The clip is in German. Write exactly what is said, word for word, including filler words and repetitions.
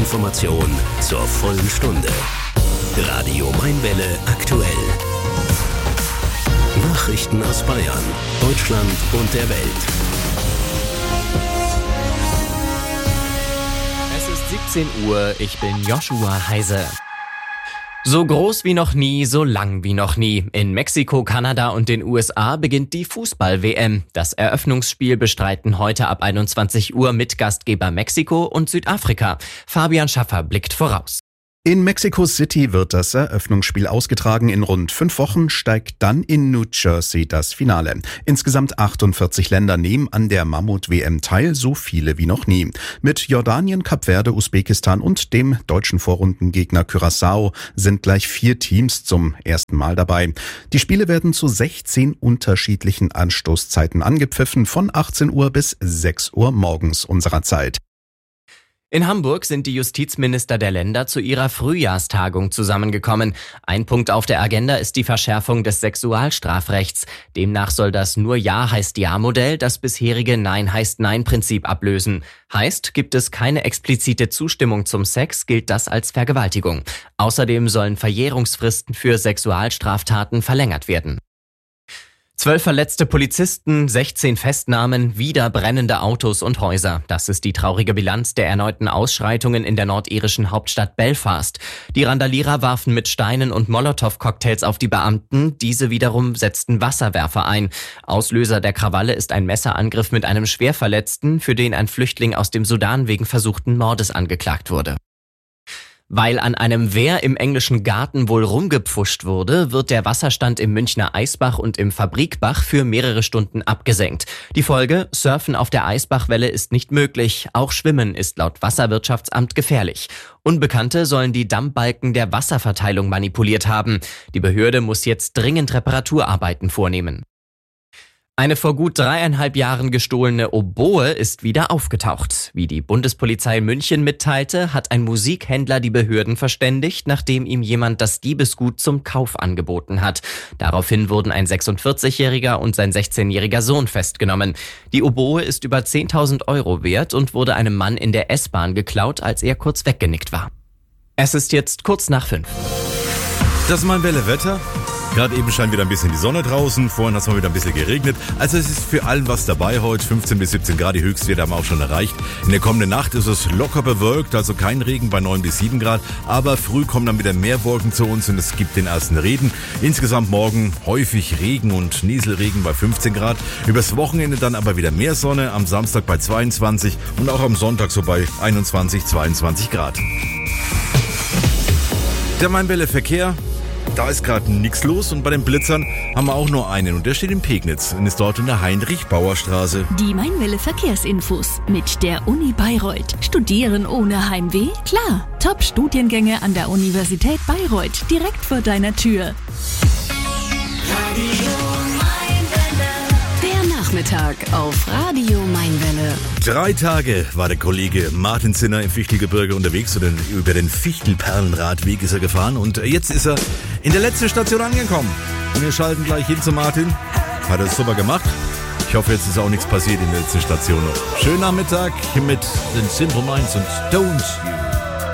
Information zur vollen Stunde. Radio Mainwelle aktuell. Nachrichten aus Bayern, Deutschland und der Welt. Es ist siebzehn Uhr, ich bin Joshua Heise. So groß wie noch nie, so lang wie noch nie. In Mexiko, Kanada und den U S A beginnt die Fußball-W M. Das Eröffnungsspiel bestreiten heute ab einundzwanzig Uhr Mitgastgeber Mexiko und Südafrika. Fabian Schaffer blickt voraus. In Mexico City wird das Eröffnungsspiel ausgetragen. In rund fünf Wochen steigt dann in New Jersey das Finale. Insgesamt achtundvierzig Länder nehmen an der Mammut-W M teil, so viele wie noch nie. Mit Jordanien, Kap Verde, Usbekistan und dem deutschen Vorrundengegner Curaçao sind gleich vier Teams zum ersten Mal dabei. Die Spiele werden zu sechzehn unterschiedlichen Anstoßzeiten angepfiffen, von achtzehn Uhr bis sechs Uhr morgens unserer Zeit. In Hamburg sind die Justizminister der Länder zu ihrer Frühjahrstagung zusammengekommen. Ein Punkt auf der Agenda ist die Verschärfung des Sexualstrafrechts. Demnach soll das Nur Ja heißt Ja-Modell das bisherige Nein heißt Nein-Prinzip ablösen. Heißt, gibt es keine explizite Zustimmung zum Sex, gilt das als Vergewaltigung. Außerdem sollen Verjährungsfristen für Sexualstraftaten verlängert werden. Zwölf verletzte Polizisten, sechzehn Festnahmen, wieder brennende Autos und Häuser. Das ist die traurige Bilanz der erneuten Ausschreitungen in der nordirischen Hauptstadt Belfast. Die Randalierer warfen mit Steinen und Molotow-Cocktails auf die Beamten. Diese wiederum setzten Wasserwerfer ein. Auslöser der Krawalle ist ein Messerangriff mit einem Schwerverletzten, für den ein Flüchtling aus dem Sudan wegen versuchten Mordes angeklagt wurde. Weil an einem Wehr im englischen Garten wohl rumgepfuscht wurde, wird der Wasserstand im Münchner Eisbach und im Fabrikbach für mehrere Stunden abgesenkt. Die Folge: Surfen auf der Eisbachwelle ist nicht möglich. Auch Schwimmen ist laut Wasserwirtschaftsamt gefährlich. Unbekannte sollen die Dammbalken der Wasserverteilung manipuliert haben. Die Behörde muss jetzt dringend Reparaturarbeiten vornehmen. Eine vor gut dreieinhalb Jahren gestohlene Oboe ist wieder aufgetaucht. Wie die Bundespolizei München mitteilte, hat ein Musikhändler die Behörden verständigt, nachdem ihm jemand das Diebesgut zum Kauf angeboten hat. Daraufhin wurden ein sechsundvierzigjähriger und sein sechzehnjähriger Sohn festgenommen. Die Oboe ist über zehntausend Euro wert und wurde einem Mann in der S-Bahn geklaut, als er kurz weggenickt war. Es ist jetzt kurz nach fünf. Das Mainwelle Wetter. Gerade eben scheint wieder ein bisschen die Sonne draußen, vorhin hat es mal wieder ein bisschen geregnet. Also es ist für allen was dabei heute, fünfzehn bis siebzehn Grad, die Höchstwerte haben wir auch schon erreicht. In der kommenden Nacht ist es locker bewölkt, also kein Regen bei neun bis sieben Grad. Aber früh kommen dann wieder mehr Wolken zu uns und es gibt den ersten Regen. Insgesamt morgen häufig Regen und Nieselregen bei fünfzehn Grad. Übers Wochenende dann aber wieder mehr Sonne, am Samstag bei zweiundzwanzig und auch am Sonntag so bei einundzwanzig, zweiundzwanzig Grad. Der Mainwelle Verkehr. Da ist gerade nichts los und bei den Blitzern haben wir auch nur einen und der steht in Pegnitz und ist dort in der Heinrich-Bauer-Straße. Die Mainwelle Verkehrsinfos mit der Uni Bayreuth. Studieren ohne Heimweh? Klar, Top-Studiengänge an der Universität Bayreuth, direkt vor deiner Tür. Der Nachmittag auf Radio Mainwelle. Drei Tage war der Kollege Martin Zinner im Fichtelgebirge unterwegs und über den Fichtelperlenradweg ist er gefahren und jetzt ist er in der letzten Station angekommen. Und wir schalten gleich hin zu Martin. Hat er super gemacht. Ich hoffe, jetzt ist auch nichts passiert in der letzten Station noch. Schönen Nachmittag mit den Simple Minds und Don't You.